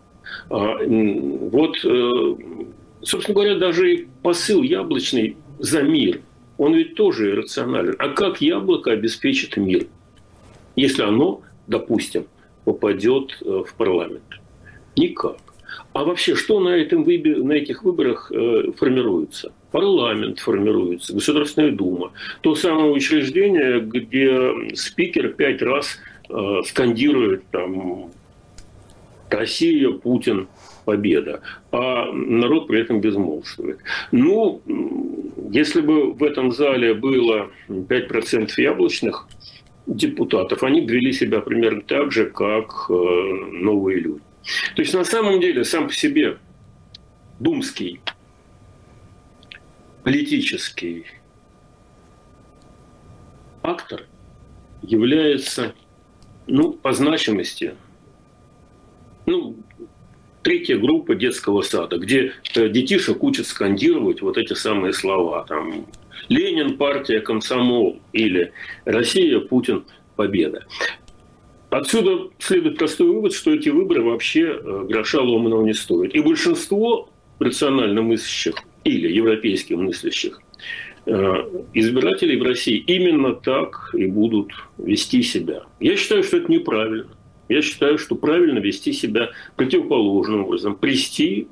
Вот, собственно говоря, даже и посыл яблочный за мир, он ведь тоже иррационален. А как яблоко обеспечит мир, если оно, допустим, попадет в парламент? Никак. А вообще, что на этих выборах формируется? Парламент формируется, Государственная Дума. То самое учреждение, где спикер 5 раз скандирует там «Россия, Путин, победа», а народ при этом безмолвствует. Ну, если бы в этом зале было 5% яблочных депутатов, они бы вели себя примерно так же, как новые люди. То есть, на самом деле, сам по себе думский, политический актор является, по значимости, третья группа детского сада, где детишек учат скандировать вот эти самые слова. Там «Ленин, партия, комсомол» или «Россия, Путин, победа». Отсюда следует простой вывод, что эти выборы вообще гроша ломаного не стоят. И большинство рационально мыслящих или европейски мыслящих избирателей в России именно так и будут вести себя. Я считаю, что это неправильно. Я считаю, что правильно вести себя противоположным образом. Прийти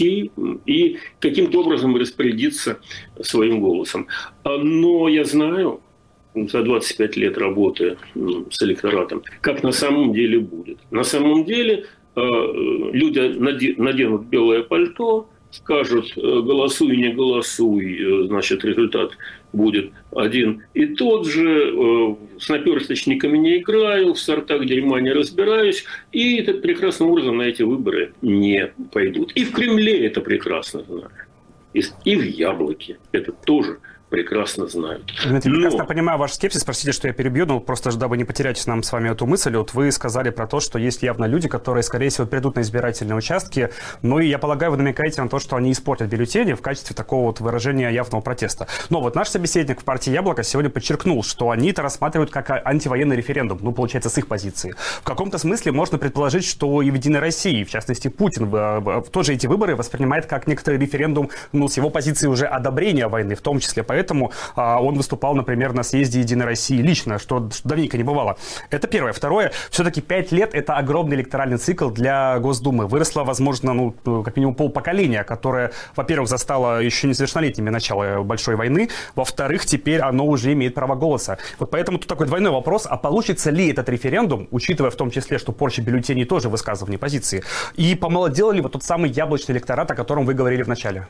и каким-то образом распорядиться своим голосом. Но я знаю, за 25 лет работы с электоратом, как на самом деле будет. На самом деле люди наденут белое пальто, скажут «голосуй, не голосуй», значит, результат будет один и тот же, с наперсточниками не играю, в сортах дерьма не разбираюсь, и это прекрасным образом на эти выборы не пойдут. И в Кремле это прекрасно знают, и в Яблоке это тоже прекрасно знают. Дмитрий, прекрасно понимаю ваш скепсис. Простите, что я перебью, но просто дабы не потерять нам с вами эту мысль. Вот вы сказали про то, что есть явно люди, которые, скорее всего, придут на избирательные участки. Ну и я полагаю, вы намекаете на то, что они испортят бюллетени в качестве такого вот выражения явного протеста. Но вот наш собеседник в партии «Яблоко» сегодня подчеркнул, что они это рассматривают как антивоенный референдум. Получается, с их позиции. В каком-то смысле можно предположить, что и в «Единой России», в частности, Путин, тоже эти выборы воспринимает как некоторый референдум, с его позиции уже одобрения войны, в том числе. Поэтому он выступал, например, на съезде «Единой России» лично, что давненько не бывало. Это первое. Второе, все-таки 5 лет – это огромный электоральный цикл для Госдумы. Выросло, возможно, как минимум полпоколения, которое, во-первых, застало еще несовершеннолетними начало Большой войны, во-вторых, теперь оно уже имеет право голоса. Вот поэтому тут такой двойной вопрос, а получится ли этот референдум, учитывая в том числе, что порча бюллетеней тоже высказывание позиции, и помолодел ли вот тот самый яблочный электорат, о котором вы говорили в начале?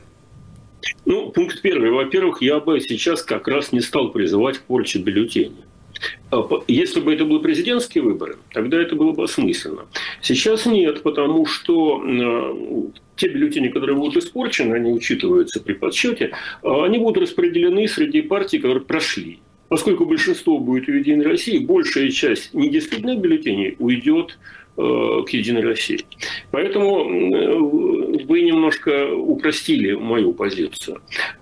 Пункт первый. Во-первых, я бы сейчас как раз не стал призывать к порче бюллетеней. Если бы это были президентские выборы, тогда это было бы осмысленно. Сейчас нет, потому что те бюллетени, которые будут испорчены, они учитываются при подсчете, они будут распределены среди партий, которые прошли. Поскольку большинство будет у «Единой России», большая часть недействительных бюллетеней уйдет к «Единой России». Поэтому вы немножко упростили мою позицию.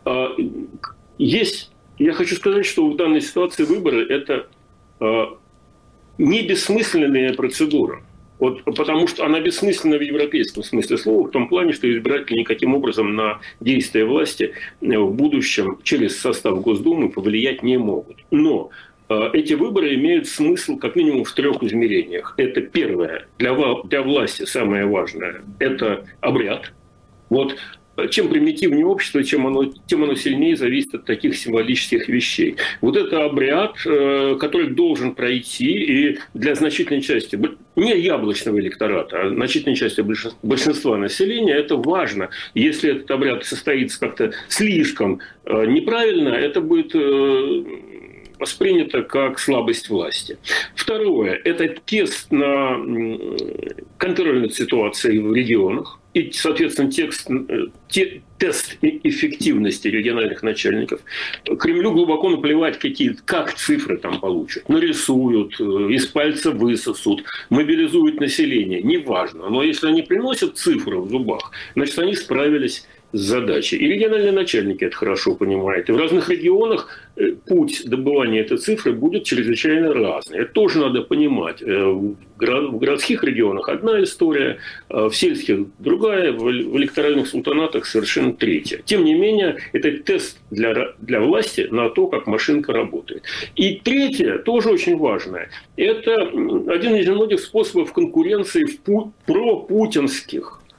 Я хочу сказать, что в данной ситуации выборы – это не бессмысленная процедура. Потому что она бессмысленна в европейском смысле слова, в том плане, что избиратели никаким образом на действия власти в будущем через состав Госдумы повлиять не могут. Но эти выборы имеют смысл как минимум в 3 измерениях. Это первое, для власти самое важное – это обряд. Чем примитивнее общество, тем оно сильнее зависит от таких символических вещей. Вот это обряд, который должен пройти, и для значительной части, не яблочного электората, а значительной части большинства населения это важно. Если этот обряд состоится как-то слишком неправильно, это будет воспринято как слабость власти. Второе – это тест на контроль над ситуацией в регионах. И, соответственно, тест эффективности региональных начальников. Кремлю глубоко наплевать, как цифры там получат. Нарисуют, из пальца высосут, мобилизуют население. Неважно. Но если они приносят цифры в зубах, значит, они справились с задачей. И региональные начальники это хорошо понимают. И в разных регионах путь добывания этой цифры будет чрезвычайно разный. Это тоже надо понимать. В городских регионах одна история, в сельских другая, в электоральных султанатах совершенно третья. Тем не менее, это тест для власти на то, как машинка работает. И третье, тоже очень важное, это один из немногих способов конкуренции пропутинских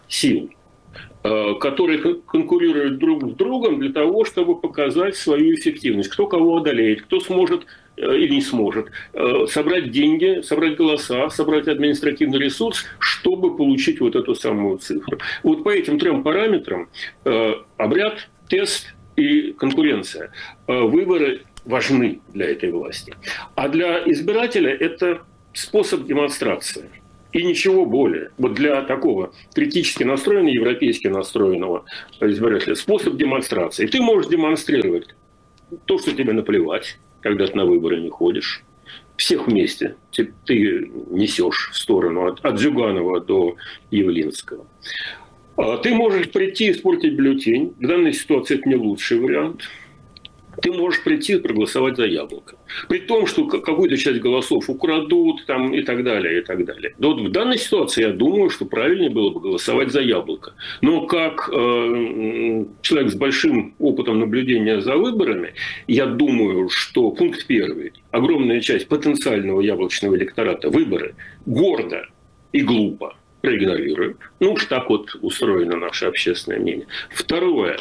сил, которые конкурируют друг с другом для того, чтобы показать свою эффективность. Кто кого одолеет, кто сможет или не сможет собрать деньги, собрать голоса, собрать административный ресурс, чтобы получить вот эту самую цифру. Вот по этим трем параметрам обряд, тест и конкуренция. Выборы важны для этой власти. А для избирателя это способ демонстрации. И ничего более. Вот для такого критически настроенного, европейски настроенного избирателя способ демонстрации. Ты можешь демонстрировать то, что тебе наплевать, когда ты на выборы не ходишь. Всех вместе ты несешь в сторону от Зюганова до Явлинского. Ты можешь прийти и испортить бюллетень. В данной ситуации это не лучший вариант. Ты можешь прийти и проголосовать за Яблоко. При том, что какую-то часть голосов украдут там, и так далее, и так далее. Но вот в данной ситуации я думаю, что правильнее было бы голосовать за Яблоко. Но как человек с большим опытом наблюдения за выборами, я думаю, что пункт первый. Огромная часть потенциального яблочного электората выборы гордо и глупо проигнорируют. Ну уж так вот устроено наше общественное мнение. Второе.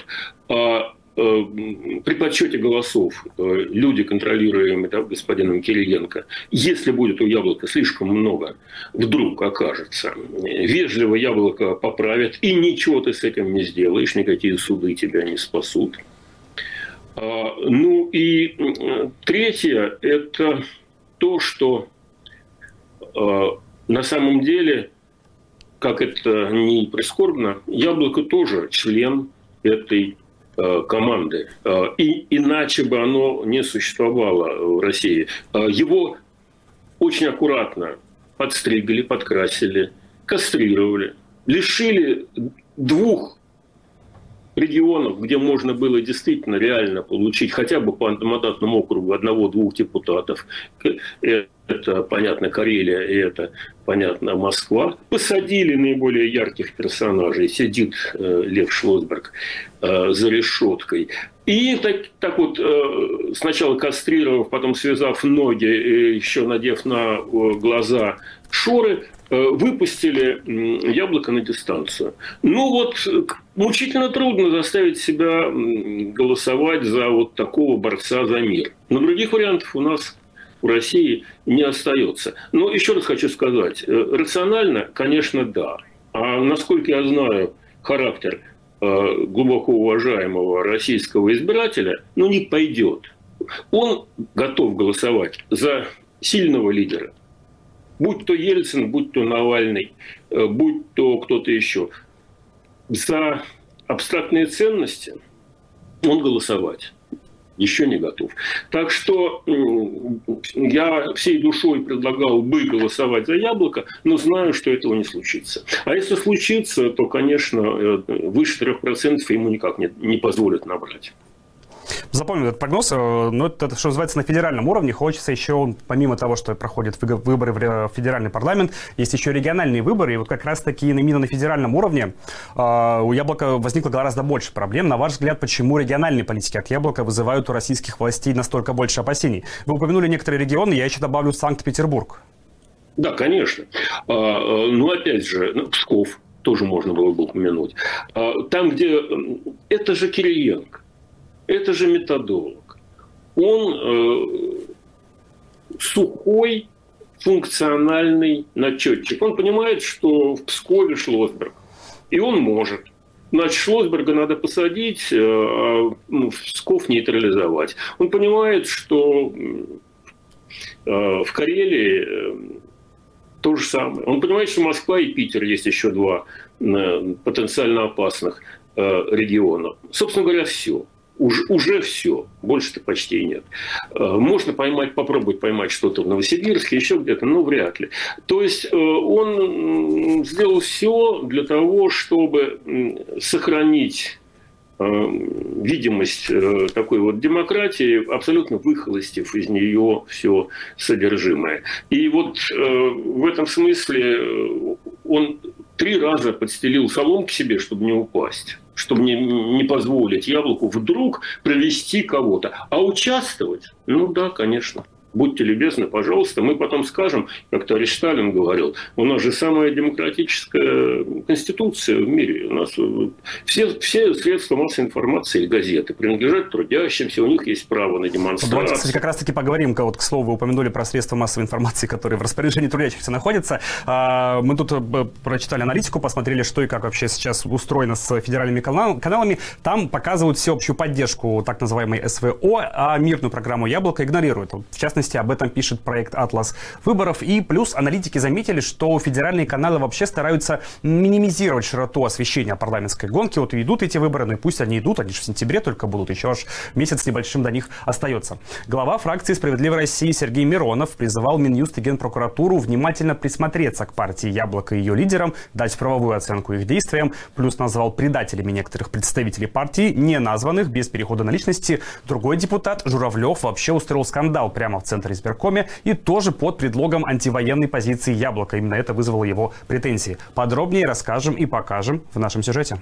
При подсчете голосов люди, контролируемые господином Кириенко, если будет у Яблока слишком много, вдруг окажется, вежливо Яблоко поправят, и ничего ты с этим не сделаешь, никакие суды тебя не спасут. Ну и третье, это то, что на самом деле, как это ни прискорбно, Яблоко тоже член этой команды. И иначе бы оно не существовало в России. Его очень аккуратно подстригли, подкрасили, кастрировали, лишили 2 регионов, где можно было действительно реально получить хотя бы по одномандатному округу 1-2 депутатов. Это, понятно, Карелия, и это, понятно, Москва. Посадили наиболее ярких персонажей. Сидит Лев Шлосберг за решеткой. И так вот, сначала кастрировав, потом связав ноги, еще надев на глаза шоры, выпустили Яблоко на дистанцию. Ну вот, мучительно трудно заставить себя голосовать за вот такого борца за мир. Но других вариантов у нас в России не остается. Но еще раз хочу сказать, рационально, конечно, да. А насколько я знаю характер глубоко уважаемого российского избирателя, ну не пойдет. Он готов голосовать за сильного лидера. Будь то Ельцин, будь то Навальный, будь то кто-то еще. За абстрактные ценности он голосовать еще не готов. Так что я всей душой предлагал бы голосовать за Яблоко, но знаю, что этого не случится. А если случится, то, конечно, выше 3% ему никак не позволят набрать. Запомню этот прогноз, но это, что называется, на федеральном уровне. Хочется еще, помимо того, что проходят выборы в федеральный парламент, есть еще региональные выборы. И вот как раз-таки именно на федеральном уровне у Яблока возникло гораздо больше проблем. На ваш взгляд, почему региональные политики от Яблока вызывают у российских властей настолько больше опасений? Вы упомянули некоторые регионы, я еще добавлю Санкт-Петербург. Да, конечно. Но опять же, Псков тоже можно было бы упомянуть. Там, где... Это же Кириенко. Это же методолог. Он сухой, функциональный начетчик. Он понимает, что в Пскове Шлосберг. И он может. Значит, Шлосберга надо посадить, а в Псков нейтрализовать. Он понимает, что в Карелии то же самое. Он понимает, что Москва и Питер есть еще 2 потенциально опасных региона. Собственно говоря, все. Уже все. Больше-то почти и нет. Можно попробовать поймать что-то в Новосибирске, еще где-то, но вряд ли. То есть он сделал все для того, чтобы сохранить видимость такой вот демократии, абсолютно выхолостив из нее все содержимое. И вот в этом смысле он 3 раза подстелил соломки себе, чтобы не упасть, чтобы не позволить Яблоку вдруг провести кого-то. А участвовать? Ну да, конечно. будьте любезны, пожалуйста, мы потом скажем, как товарищ Сталин говорил, у нас же самая демократическая конституция в мире. У нас все средства массовой информации и газеты принадлежат трудящимся, у них есть право на демонстрацию. Давайте, кстати, как раз-таки поговорим, вот, к слову, вы упомянули про средства массовой информации, которые в распоряжении трудящихся находятся. Мы тут прочитали аналитику, посмотрели, что и как вообще сейчас устроено с федеральными каналами. Там показывают всеобщую поддержку так называемой СВО, а мирную программу «Яблоко» игнорируют. В частности, об этом пишет проект «Атлас выборов». И плюс аналитики заметили, что федеральные каналы вообще стараются минимизировать широту освещения парламентской гонки. Вот и идут эти выборы, ну и пусть они идут, они же в сентябре только будут, еще аж месяц с небольшим до них остается. Глава фракции «Справедливой России» Сергей Миронов призывал Минюст и Генпрокуратуру внимательно присмотреться к партии «Яблоко» и ее лидерам, дать правовую оценку их действиям, плюс назвал предателями некоторых представителей партии, не названных, без перехода на личности. Другой депутат, Журавлев, вообще устроил скандал прямо в центре избиркоме и тоже под предлогом антивоенной позиции «Яблоко». Именно это вызвало его претензии. Подробнее расскажем и покажем в нашем сюжете.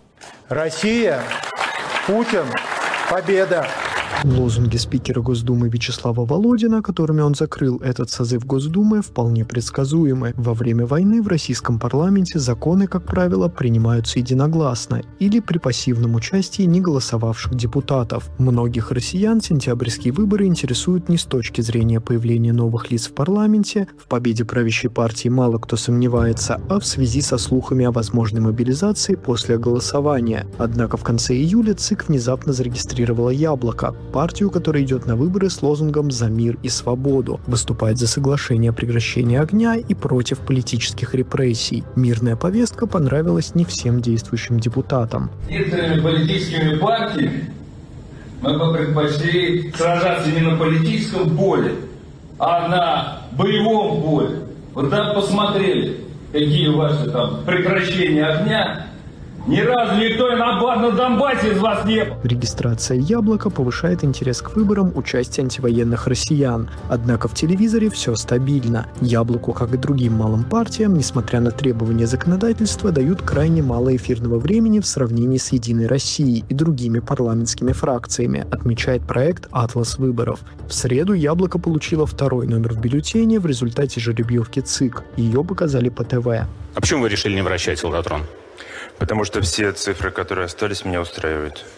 Россия, Путин, победа! Лозунги спикера Госдумы Вячеслава Володина, которыми он закрыл этот созыв Госдумы, вполне предсказуемы. Во время войны в российском парламенте законы, как правило, принимаются единогласно или при пассивном участии не голосовавших депутатов. Многих россиян сентябрьские выборы интересуют не с точки зрения появления новых лиц в парламенте, в победе правящей партии мало кто сомневается, а в связи со слухами о возможной мобилизации после голосования. Однако в конце июля ЦИК внезапно зарегистрировала «Яблоко», партию, которая идет на выборы с лозунгом «За мир и свободу», выступает за соглашение о прекращении огня и против политических репрессий. Мирная повестка понравилась не всем действующим депутатам. Некоторыми политическими партиями мы бы предпочли сражаться не на политическом поле, а на боевом поле. Вот там посмотрели, какие ваши там прекращения огня. Ни разу никто и на Донбассе из вас не был. Регистрация «Яблоко» повышает интерес к выборам участия антивоенных россиян. Однако в телевизоре все стабильно. «Яблоку», как и другим малым партиям, несмотря на требования законодательства, дают крайне мало эфирного времени в сравнении с «Единой Россией» и другими парламентскими фракциями, отмечает проект «Атлас выборов». В среду «Яблоко» получило второй номер в бюллетене в результате жеребьевки ЦИК. Ее показали по ТВ. А почему вы решили не вращать «Лототрон»? Потому что все цифры, которые остались, меня устраивают.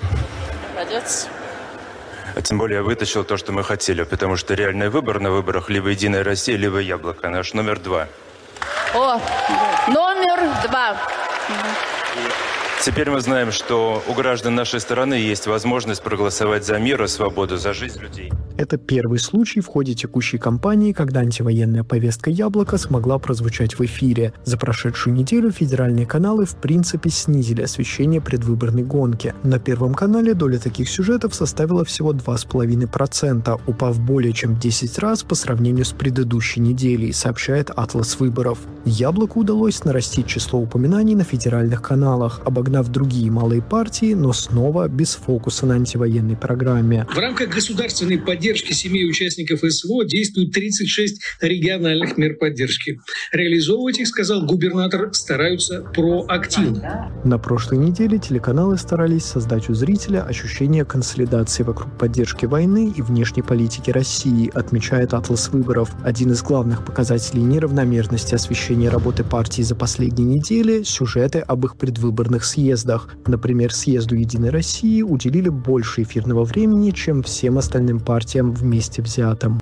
Молодец. А тем более я вытащил то, что мы хотели, потому что реальный выбор на выборах либо «Единая Россия», либо «Яблоко». Наш номер 2. О, номер 2. Теперь мы знаем, что у граждан нашей страны есть возможность проголосовать за мир и свободу, за жизнь людей. Это первый случай в ходе текущей кампании, когда антивоенная повестка «Яблоко» смогла прозвучать в эфире. За прошедшую неделю федеральные каналы в принципе снизили освещение предвыборной гонки. На Первом канале доля таких сюжетов составила всего 2,5%, упав более чем в 10 раз по сравнению с предыдущей неделей, сообщает «Атлас выборов». «Яблоку» удалось нарастить число упоминаний на федеральных каналах, обогнав другие малые партии, но снова без фокуса на антивоенной программе. В рамках государственной поддержки семей участников СВО действуют 36 региональных мер поддержки. Реализовывать их, сказал губернатор, стараются проактивно. На прошлой неделе телеканалы старались создать у зрителя ощущение консолидации вокруг поддержки войны и внешней политики России, отмечает «Атлас выборов». Один из главных показателей неравномерности освещения работы партии за последние недели – сюжеты об их предвыборных съездах. Например, съезду «Единой России» уделили больше эфирного времени, чем всем остальным партиям вместе взятым.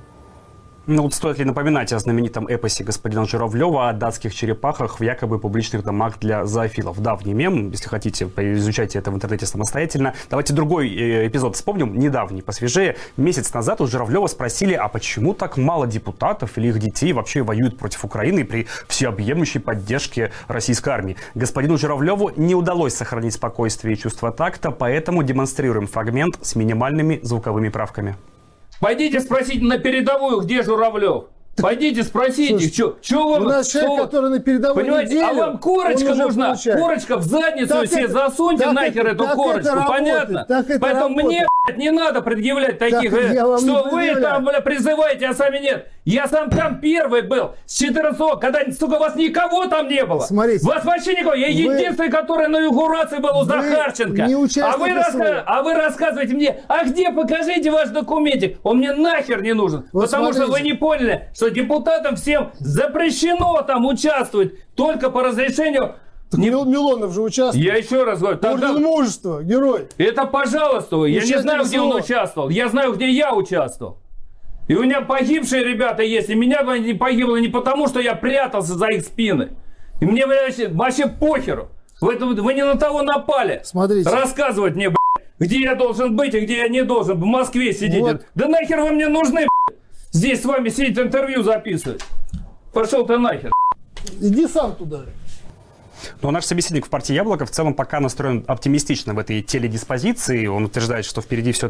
Ну вот стоит ли напоминать о знаменитом эпосе господина Журавлева о датских черепахах в якобы публичных домах для зоофилов? Давний мем, если хотите, изучайте это в интернете самостоятельно. Давайте другой эпизод вспомним, недавний, посвежее. Месяц назад у Журавлева спросили, а почему так мало депутатов или их детей вообще воюют против Украины при всеобъемлющей поддержке российской армии? Господину Журавлеву не удалось сохранить спокойствие и чувство такта, поэтому демонстрируем фрагмент с минимальными звуковыми правками. Пойдите спросите на передовую, где Журавлев. Пойдите спросите, что вы... У нас человек, который на передовой понимаете, неделе, а вам корочка нужна, корочка в задницу так себе засуньте нахер эту корочку, понятно? Поэтому мне, не надо предъявлять таких, что вы там, призываете, а сами нет. Я сам там первый был, с 14-го, когда, сука, вас никого там не было. Смотрите. Вас вообще никого. Я единственный, который на инаугурации был у Захарченко. А вы рассказываете мне, а где, покажите ваш документик. Он мне нахер не нужен. Вот потому смотрите. Что вы не поняли, что депутатам всем запрещено там участвовать только по разрешению... Милонов же участвовал. Я еще раз говорю. Орден мужества, герой. Это пожалуйста. Я не знаю, где он участвовал. Я знаю, где я участвовал. И у меня погибшие ребята есть. И меня не погибло не потому, что я прятался за их спины. И мне вообще похеру. Вы не на того напали. Смотрите. Рассказывать мне, где я должен быть и где я не должен. В Москве сидеть. Вот. Да нахер вы мне нужны, здесь с вами сидеть, интервью записывать. Пошел ты нахер. Иди сам туда. Но наш собеседник в партии «Яблоко» в целом пока настроен оптимистично в этой теледиспозиции. Он утверждает, что впереди все